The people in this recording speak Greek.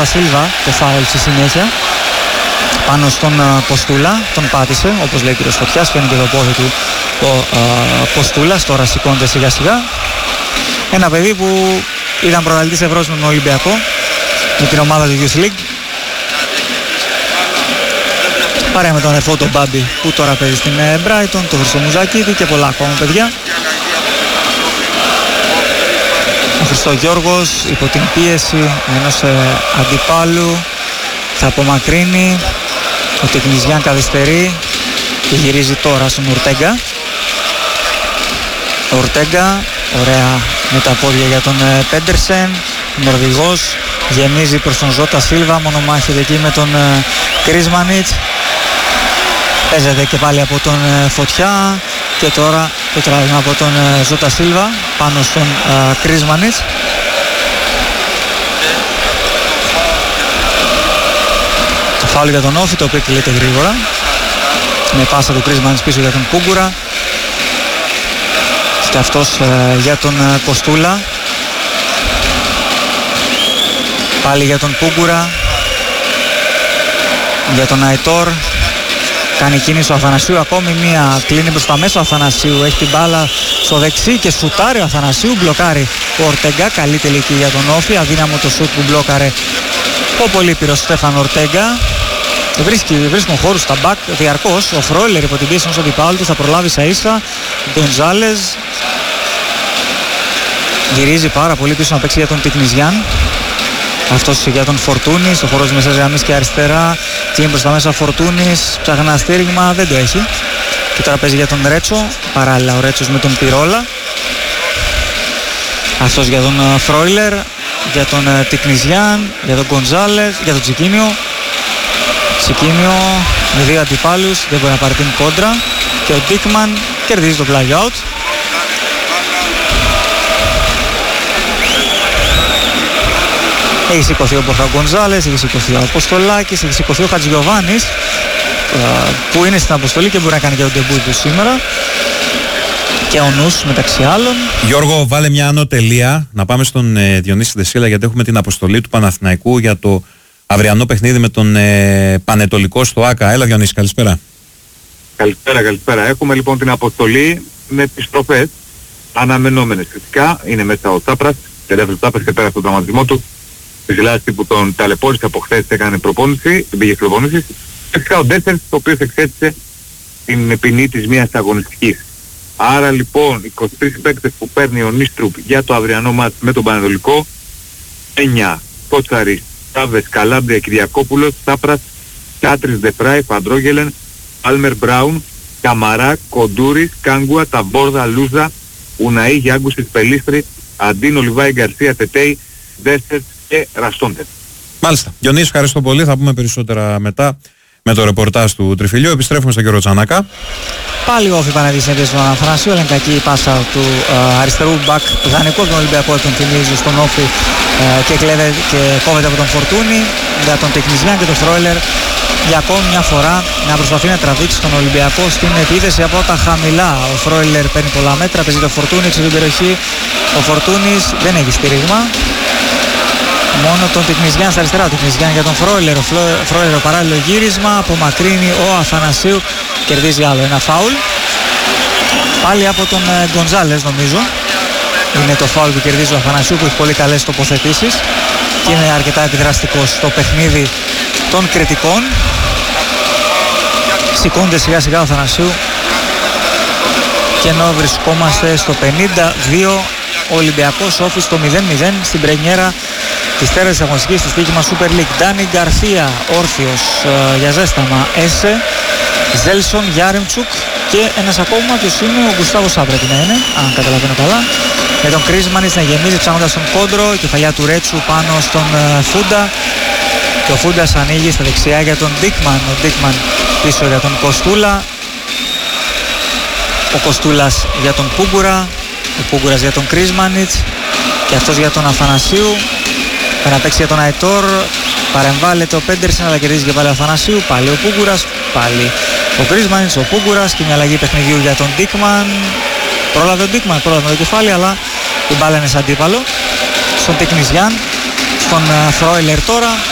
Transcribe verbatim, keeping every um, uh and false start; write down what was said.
Ζώτα Σίλβα το φάουλ στη συνέχεια πάνω στον uh, Ποστούλα, τον πάτησε όπως λέει ο κ. Φωτιάς, φαίνεται το πόδι του ο uh, Ποστούλας, τώρα σηκώνεται σιγά σιγά. Ένα παιδί που ήταν πρωταθλητής Ευρώπης με τον Ολυμπιακό, με την ομάδα του Youth League, παρέα με τον αδερφό τον Μπάμπη που τώρα παίζει στην Brighton, τον Χρυστομουζάκηδη και πολλά ακόμα παιδιά. Ο Χριστογιώργος υπό την πίεση ενός ε, αντιπάλου θα απομακρύνει. Ο Τεκνιζιάν καθυστερεί και γυρίζει τώρα στον Ορτέγκα. Ο Ορτέγκα, ωραία με τα πόδια για τον ε, Πέντερσεν. Ο Νορβηγός γεμίζει προς τον Ζώτα Σίλβα, μονομάχεται εκεί με τον ε, Κρίσμανιτς. Παίζεται και πάλι από τον ε, Φωτιά και τώρα το τράβημα από τον ε, Ζώτα Σίλβα πάνω στον ε, Κρίσμανιτς. Το φάουλ για τον Όφη, το οποίο κυλείται γρήγορα με πάσα του Κρίσμανιτς πίσω για τον Κούγκουρα και αυτός ε, για τον ε, Κοστούλα, πάλι για τον Κούγκουρα, για τον Αϊτόρ. Κάνει κίνηση ο Αθανασίου, ακόμη μία, κλείνει προς τα μέσα ο Αθανασίου, έχει την μπάλα στο δεξί και σουτάρει ο Αθανασίου, μπλοκάρει ο Ορτέγκα, καλή τελική για τον Όφη, αδύναμο το σουτ που μπλόκαρε ο πολύπυρος Στέφαν Ορτέγκα. Βρίσκει, βρίσκουν χώρους στα μπακ διαρκώς, ο Φρόιλερ υπό την πίεση ενός αντιπάλου του θα προλάβει σα ίσα, Γκοντζάλες γυρίζει πάρα πολύ πίσω να παίξει για τον Τικνιζιάν. Αυτός για τον Φορτούνη, στο χώρο της μεσαίας γραμμής και αριστερά. Κλείνει προς τα μέσα Φορτούνης, ψάχνει ένα στήριγμα, δεν το έχει. Και τώρα παίζει για τον Ρέτσο, παράλληλα ο Ρέτσος με τον Πυρόλα. Αυτός για τον Φρόιλερ, για τον Τικνιζιάν, για τον Γκοντζάλες, για τον Τσικίνιο. Τσικίνιο με δύο αντιπάλους, δεν μπορεί να πάρει την κόντρα. Και ο Ντίκμαν κερδίζει το play out. Έχει σηκωθεί ο Πορχα Γκοντζάλες, έχει σηκωθεί ο Αποστολάκης, έχει σηκωθεί ο Χατζηγιοβάνης που είναι στην αποστολή και μπορεί να κάνει και τον ντεμπούτ του σήμερα. Και ο Νους μεταξύ άλλων. Γιώργο, βάλε μια άνω τελεία. Να πάμε στον ε, Διονύση Δεσίλα, γιατί έχουμε την αποστολή του Παναθηναϊκού για το αυριανό παιχνίδι με τον ε, Πανετολικό στο ΆΚΑ. Έλα Διονύση, καλησπέρα. Καλησπέρα, καλησπέρα. Έχουμε λοιπόν την αποστολή με επιστροφές αναμενόμενες φυσικά. Είναι μέσα ο Τσάπρας, τελευταίος Τσάπρας και πέρα στον τραυματισμό του. Φυσιλάστη που τον ταλαιπώρησε από χθες, έκανε προπόνηση, την πήγε προπόνηση. Φυσικά ο Ντέσσερς, το οποίο εξέτησε την ποινή της μίας αγωνιστικής. Άρα λοιπόν είκοσι τρεις παίκτες που παίρνει ο Νίστρουπ για το αυριανό μάτς με τον Πανετολικό. εννιά Κότσαρης, Σάβες, Καλάμπρια, Κυριακόπουλος, Τσάπρας, Κάτρις, Δεφράι, Φαντρόγελεν, Άλμερ Μπράουν, Καμαρά, Κοντούρης, Κάγκουα, Ταμπόρδα, Λούζα, Ουναή, Γιάγκουσης, Πελίστρη, Αντίνο, Λιβάη, Γκαρσία, Τετέι, Ντέσσερς και Ραστόντε. Μάλιστα. Διονύση, ευχαριστώ πολύ. Θα πούμε περισσότερα μετά με το ρεπορτάζ του Τριφυλιού. Επιστρέφουμε στον κύριο Τσανάκα. Πάλι ο Όφη πανεδίσσεται στον Αθανασίου, αλλά κακή η πάσα του uh, αριστερού μπακ δανεικού από τον Ολυμπιακό, τον θυμίζει στον Όφη uh, και, κλέβε, και κόβεται από τον Φορτούνη για τον Τεκνιζιάν και τον Φρόιλερ για ακόμη μια φορά να προσπαθεί να τραβήξει τον Ολυμπιακό στην επίθεση από τα χαμηλά. Ο Φρόιλερ παίρνει πολλά μέτρα, παίζει το Φορτούνη στην περιοχή. Ο Φορτούνης δεν έχει στήριγμα. Μόνο τον Τικνιζιάν στα αριστερά, ο Τικνιζιάν για τον Φρόιλερ. Ο Φρόιλερ παράλληλο γύρισμα, απομακρύνει ο Αθανασίου, κερδίζει άλλο ένα φάουλ. Πάλι από τον ε, Γκοντζάλες νομίζω. Είναι το φάουλ που κερδίζει ο Αθανασίου, που έχει πολύ καλές τοποθετήσεις και είναι αρκετά επιδραστικός στο παιχνίδι των κριτικών. Σηκώνεται σιγά σιγά ο Αθανασίου και ενώ βρισκόμαστε στο πενήντα δύο, ο Ολυμπιακός Όφη στο μηδέν μηδέν στην πρεμιέρα της τέρας αγωνιστικής στη στοίχημα Super League. Ντάνι Γκαρθία, όρθιος ε, για ζέσταμα, Έσε, Ζέλσον, Γιάρεμτσουκ και ένας ακόμα, ποιος είναι, ο Γκουστάβο Σά πρέπει να είναι, αν καταλαβαίνω καλά. Με τον Κρίσμανιτς να γεμίζει ψάχνοντας τον κόντρο, η κεφαλιά του Ρέτσου πάνω στον ε, Φούντα. Και ο Φούντας ανοίγει στα δεξιά για τον Ντίκμαν, ο Ντίκμαν πίσω για τον Κοστούλα. Ο Κοστούλας για τον Πούγκουρα, ο Πούγκουρας για τον Κρίσμανιτς και αυτός για τον Αθανασίου. Θα παίξει για τον Αϊτόρ, παρεμβάλλεται ο Πέντερσεν αλλά κερδίζει και πάλι ο Αθανασίου, πάλι ο Πούγκουρας, πάλι ο Κρίσμανιτς, ο Πούγκουρας και μια αλλαγή παιχνιδιού για τον Ντίκμαν. Πρόλαβε ο Ντίκμαν, πρόλαβε το κεφάλι, αλλά την μπάλα είναι σαν αντίπαλο στον Τεκνιζιάν, στον Φρόιλερ τώρα.